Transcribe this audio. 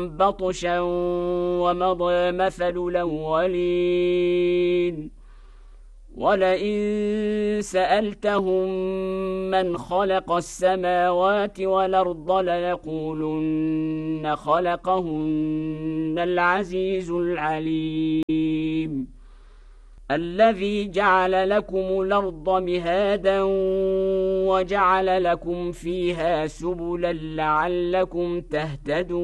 بطشا ومضى مثل الأولين ولئن سألتهم من خلق السماوات والأرض ليقولن خلقهن العزيز العليم الذي جعل لكم الأرض مهادا وجعل لكم فيها سبلا لعلكم تهتدون